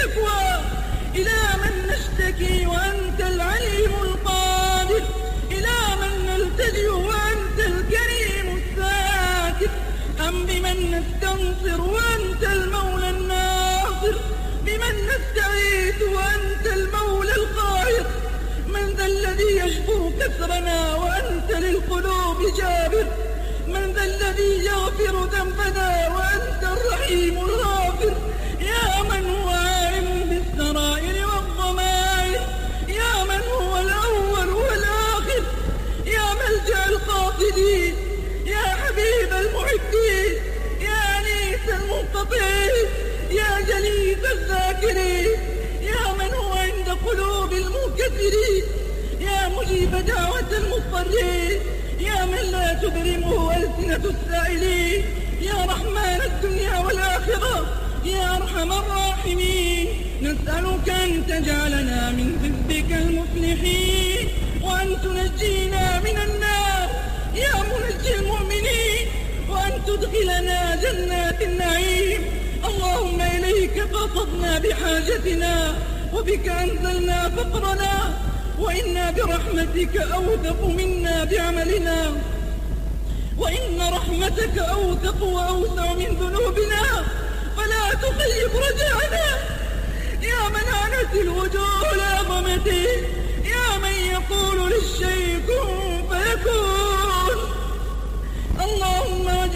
الشكوى. إلى من نشتكي وأنت العليم القادر، إلى من نلتجئ وأنت الكريم الساتر، أم بمن نستنصر وأنت المولى الناصر، بمن نستعيذ وأنت المولى القاهر. من ذا الذي يشكر كسرنا وأنت للقلوب جابر، من ذا الذي يغفر ذنبنا وأنت الرحيم الغافر. يا من هو عالم بالسرائر والضمائر، يا من هو الأول والآخر، يا ملجأ القاصدين، يا حبيب المحبين، يا أنيس المنقطعين، يا جليس الذاكرين، يا من هو عند قلوب المنكسرين، يا مجيب دعوة المضطرين، يا من لا تبرمه ألسنة السائلين، يا رحمن الدنيا والآخرة، يا أرحم الراحمين. نسألك أن تجعلنا من حزبك المفلحين، وأن تنجينا من النار يا منجي المؤمنين، وأن تدخلنا جنات النعيم. اللهم إليك قصدنا بحاجتنا، وبك أنزلنا فقرنا، وإنا برحمتك أوثق منا بعملنا، وإن رحمتك أوثق وأوسع من ذنوبنا، فلا تخيب رجعنا. يا من عنت الوجوه لعظمته، يا من يقول للشيء كن